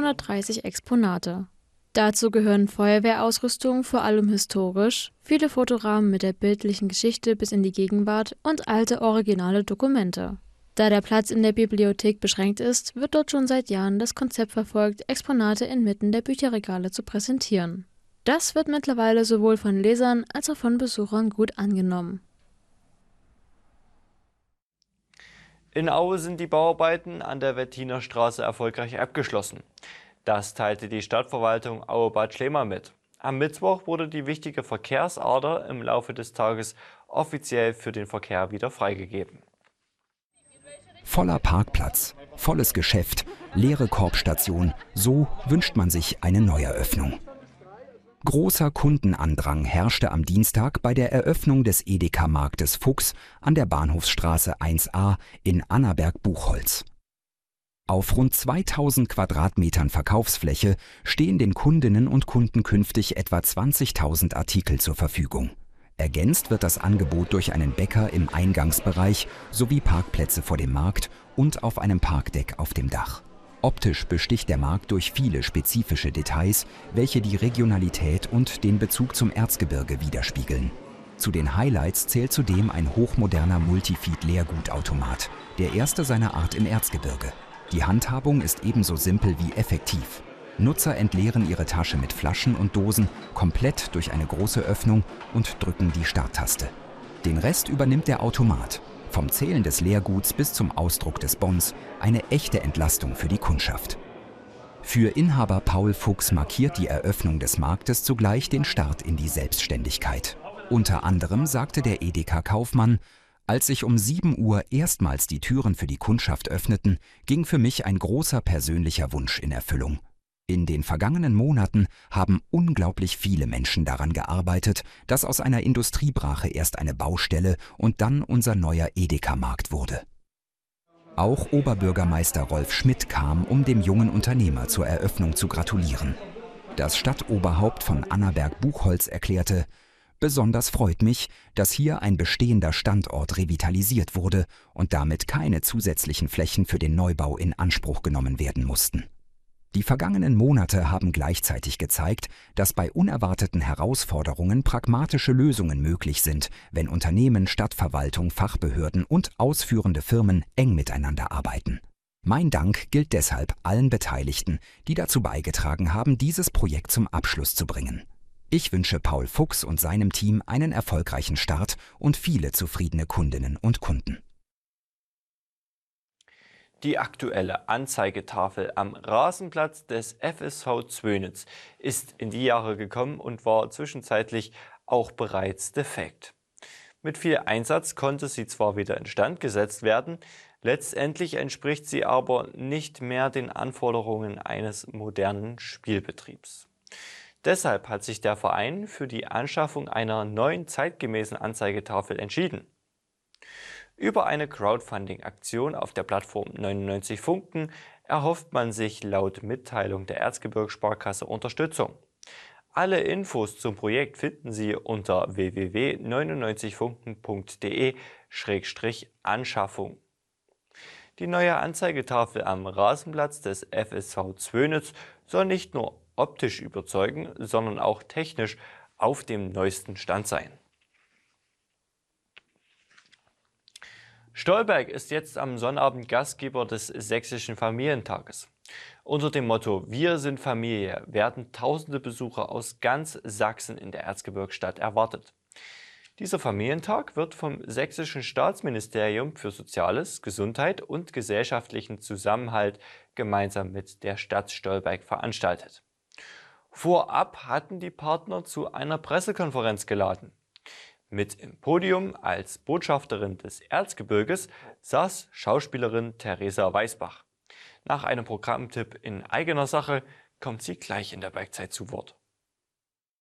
130 Exponate. Dazu gehören Feuerwehrausrüstung, vor allem historisch, viele Fotorahmen mit der bildlichen Geschichte bis in die Gegenwart und alte originale Dokumente. Da der Platz in der Bibliothek beschränkt ist, wird dort schon seit Jahren das Konzept verfolgt, Exponate inmitten der Bücherregale zu präsentieren. Das wird mittlerweile sowohl von Lesern als auch von Besuchern gut angenommen. In Aue sind die Bauarbeiten an der Wettiner Straße erfolgreich abgeschlossen. Das teilte die Stadtverwaltung Aue-Bad Schlema mit. Am Mittwoch wurde die wichtige Verkehrsader im Laufe des Tages offiziell für den Verkehr wieder freigegeben. Voller Parkplatz, volles Geschäft, leere Korbstation, so wünscht man sich eine Neueröffnung. Großer Kundenandrang herrschte am Dienstag bei der Eröffnung des Edeka-Marktes Fuchs an der Bahnhofsstraße 1a in Annaberg-Buchholz. Auf rund 2000 Quadratmetern Verkaufsfläche stehen den Kundinnen und Kunden künftig etwa 20.000 Artikel zur Verfügung. Ergänzt wird das Angebot durch einen Bäcker im Eingangsbereich sowie Parkplätze vor dem Markt und auf einem Parkdeck auf dem Dach. Optisch besticht der Markt durch viele spezifische Details, welche die Regionalität und den Bezug zum Erzgebirge widerspiegeln. Zu den Highlights zählt zudem ein hochmoderner Multifeed-Leergutautomat, der erste seiner Art im Erzgebirge. Die Handhabung ist ebenso simpel wie effektiv. Nutzer entleeren ihre Tasche mit Flaschen und Dosen komplett durch eine große Öffnung und drücken die Starttaste. Den Rest übernimmt der Automat. Vom Zählen des Leerguts bis zum Ausdruck des Bons eine echte Entlastung für die Kundschaft. Für Inhaber Paul Fuchs markiert die Eröffnung des Marktes zugleich den Start in die Selbstständigkeit. Unter anderem sagte der Edeka-Kaufmann: Als sich um 7 Uhr erstmals die Türen für die Kundschaft öffneten, ging für mich ein großer persönlicher Wunsch in Erfüllung. In den vergangenen Monaten haben unglaublich viele Menschen daran gearbeitet, dass aus einer Industriebrache erst eine Baustelle und dann unser neuer Edeka-Markt wurde. Auch Oberbürgermeister Rolf Schmidt kam, um dem jungen Unternehmer zur Eröffnung zu gratulieren. Das Stadtoberhaupt von Annaberg-Buchholz erklärte: Besonders freut mich, dass hier ein bestehender Standort revitalisiert wurde und damit keine zusätzlichen Flächen für den Neubau in Anspruch genommen werden mussten. Die vergangenen Monate haben gleichzeitig gezeigt, dass bei unerwarteten Herausforderungen pragmatische Lösungen möglich sind, wenn Unternehmen, Stadtverwaltung, Fachbehörden und ausführende Firmen eng miteinander arbeiten. Mein Dank gilt deshalb allen Beteiligten, die dazu beigetragen haben, dieses Projekt zum Abschluss zu bringen. Ich wünsche Paul Fuchs und seinem Team einen erfolgreichen Start und viele zufriedene Kundinnen und Kunden. Die aktuelle Anzeigetafel am Rasenplatz des FSV Zwönitz ist in die Jahre gekommen und war zwischenzeitlich auch bereits defekt. Mit viel Einsatz konnte sie zwar wieder instand gesetzt werden, letztendlich entspricht sie aber nicht mehr den Anforderungen eines modernen Spielbetriebs. Deshalb hat sich der Verein für die Anschaffung einer neuen zeitgemäßen Anzeigetafel entschieden. Über eine Crowdfunding-Aktion auf der Plattform 99 Funken erhofft man sich laut Mitteilung der Erzgebirgssparkasse Unterstützung. Alle Infos zum Projekt finden Sie unter www.99funken.de/Anschaffung. Die neue Anzeigetafel am Rasenplatz des FSV Zwönitz soll nicht nur optisch überzeugen, sondern auch technisch auf dem neuesten Stand sein. Stolberg ist jetzt am Sonnabend Gastgeber des Sächsischen Familientages. Unter dem Motto „Wir sind Familie" werden tausende Besucher aus ganz Sachsen in der Erzgebirgsstadt erwartet. Dieser Familientag wird vom Sächsischen Staatsministerium für Soziales, Gesundheit und gesellschaftlichen Zusammenhalt gemeinsam mit der Stadt Stolberg veranstaltet. Vorab hatten die Partner zu einer Pressekonferenz geladen. Mit im Podium als Botschafterin des Erzgebirges saß Schauspielerin Theresa Weißbach. Nach einem Programmtipp in eigener Sache kommt sie gleich in der Bergzeit zu Wort.